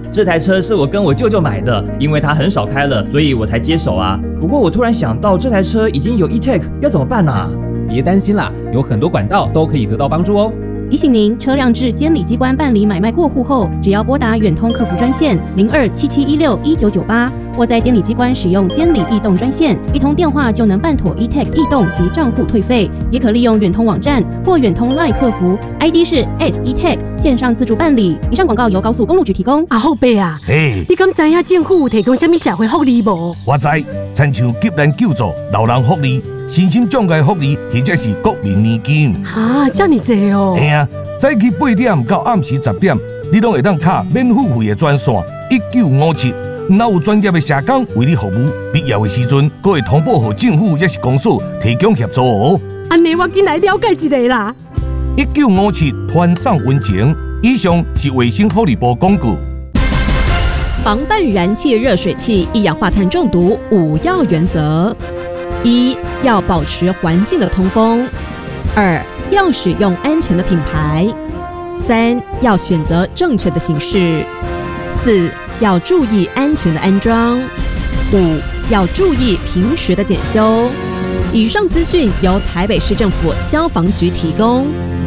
这台车是我跟我舅舅买的，因为他很少开了，所以我才接手啊。不过我突然想到，这台车已经有 e-tag， 要怎么办啊？ 别担心啦，有很多管道都可以得到帮助哦。 提醒您，车辆至监理机关办理买卖过户后，只要拨打远通客服专线0277161998，或在监理机关使用监理异动专线，一通电话就能办妥 e-tag 异动及账户退费。也可利用远通网站或远通 LINE 客服 ，ID 是 @e-tag 线上自助办理。以上广告由高速公路局提供。 后辈啊，你敢知影政府有提供什么社会福利无？ 我知，亲像急难救助、老人福利、身心障碍福利，或者是国民年金。 这么多哦！ 嘿啊，早起8点到暗时10点，你拢会当卡免付费的专线1957，若有专业的社工为你服务，必要的时阵，阁会通报给政府也是公所提供协助哦。 安尼我进来了解一下啦。 1957团上温情，以上是卫生福利部广告。 防范燃气热水器一氧化碳中毒5要原则：1. 要保持环境的通风；2. 要使用安全的品牌；3. 要选择正确的形式；4. 要注意安全的安装；5. 要注意平时的检修。以上资讯由台北市政府消防局提供。